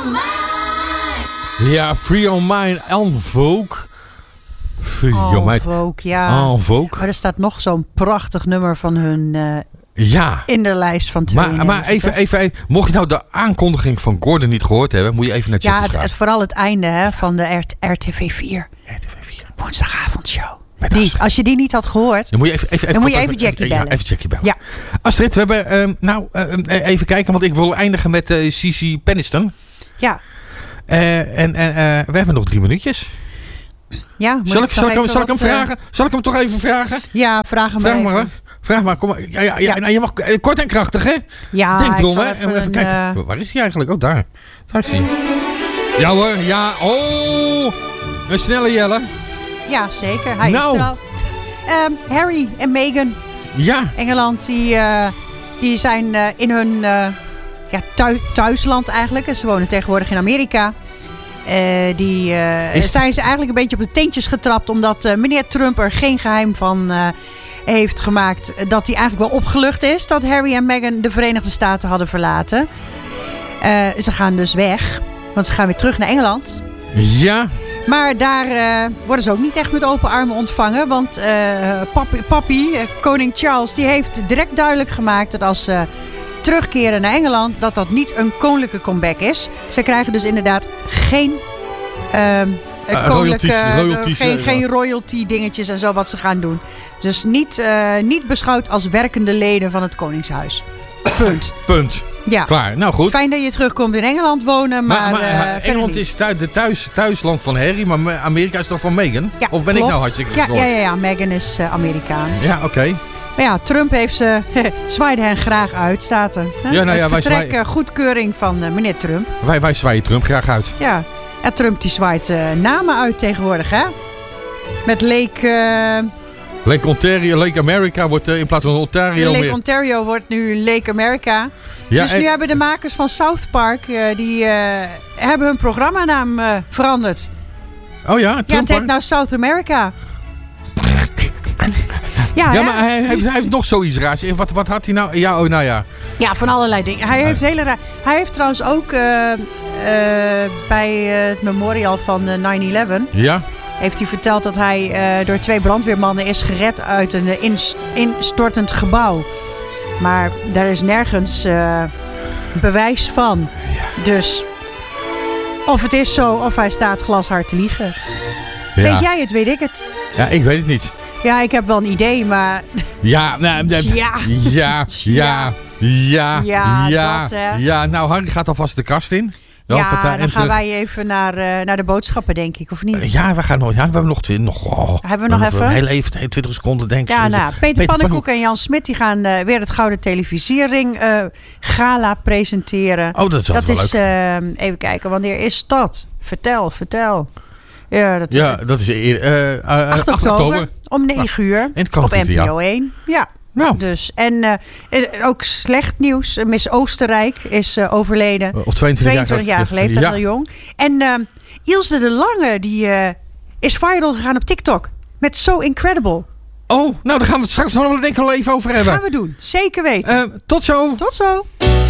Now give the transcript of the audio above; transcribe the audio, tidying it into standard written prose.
Ja, Free On Mine, En Vogue. Free On Mine. Vogue, ja. En Vogue. Maar er staat nog zo'n prachtig nummer van hun in de lijst van 92. Maar even, mocht je nou de aankondiging van Gordon niet gehoord hebben, moet je even naar Jackie gaan. Ja, vooral het einde van de RTV 4. Woensdagavondshow. Als je die niet had gehoord, dan moet je even Jackie bellen. Ja, even Jackie bellen. Ja. Astrid, we hebben even kijken, want ik wil eindigen met Cici Peniston. Ja. En we hebben nog 3 minuutjes. Ja, zal ik hem vragen? Zal ik hem toch even vragen? Ja, vraag hem even. Vraag maar, kom maar. Ja. Nou, je mag kort en krachtig, hè? Ja, denk erom, hè? Even kijken. Waar is hij eigenlijk? Oh, daar. Daar zie je. Ja hoor, ja. Oh, een snelle Jelle. Ja, zeker. Hij is er al. Harry en Meghan. Ja. Engeland, die zijn in hun thuisland eigenlijk. Ze wonen tegenwoordig in Amerika. Zijn ze eigenlijk een beetje op de teentjes getrapt. Omdat meneer Trump er geen geheim van heeft gemaakt. Dat hij eigenlijk wel opgelucht is. Dat Harry en Meghan de Verenigde Staten hadden verlaten. Ze gaan dus weg. Want ze gaan weer terug naar Engeland. Ja. Maar daar worden ze ook niet echt met open armen ontvangen. Want papi, koning Charles, die heeft direct duidelijk gemaakt dat als ze terugkeren naar Engeland, dat niet een koninklijke comeback is. Ze krijgen dus inderdaad geen geen royalty dingetjes en zo wat ze gaan doen. Dus niet beschouwd als werkende leden van het koningshuis. Punt. Punt. Ja. Klaar. Nou goed. Fijn dat je terugkomt in Engeland wonen. Maar Engeland is de thuisland van Harry, maar Amerika is toch van Meghan? Ja, of ben klopt. ik nou hartstikke gestoord? Ja. Meghan is Amerikaans. Ja, oké. Maar ja, Trump heeft ze zwaaide hen graag uit, staat er. Vertrek, goedkeuring van meneer Trump. Wij zwaaien Trump graag uit. Ja, Trump die zwaait namen uit tegenwoordig, hè? Met Lake Ontario, Lake America wordt in plaats van Ontario Lake Ontario wordt nu Lake America. Ja, dus nu hebben de makers van South Park, die hebben hun programmanaam veranderd. Oh ja, Trump. Ja, het heet nou South America. Ja, maar hij heeft nog zoiets raars. Wat had hij nou? Ja, nou ja. Ja, van allerlei dingen. Hij heeft trouwens ook bij het memorial van 9/11... Ja? Heeft hij verteld dat hij door 2 brandweermannen is gered uit een instortend gebouw. Maar daar is nergens bewijs van. Ja. Dus of het is zo, of hij staat glashard te liegen. Ja. Weet jij het, weet ik het. Ja, ik weet het niet. Ja, ik heb wel een idee, maar... Ja, nou Harry gaat alvast de kast in. Ja, dan gaan wij even naar de boodschappen, denk ik, of niet? Ja, we hebben nog 20. Hebben we nog even? Heel even 20 seconden, denk ik. Ja, nou, Peter Pannenkoek en Jan Smit die gaan weer het Gouden Televisiering Gala presenteren. Oh, dat is wel leuk. Even kijken, wanneer is dat? Vertel. Ja, dat is 8 oktober om 9 uur op NPO 1. Ja. Nou. Dus, en ook slecht nieuws. Miss Oostenrijk is overleden. Op 22 jaar geleden, heel jong. En Ilse de Lange, die is viral gegaan op TikTok. Met So Incredible. Oh, nou daar gaan we het straks nog wel even over hebben. Dat gaan we doen, zeker weten. Tot zo. Tot zo.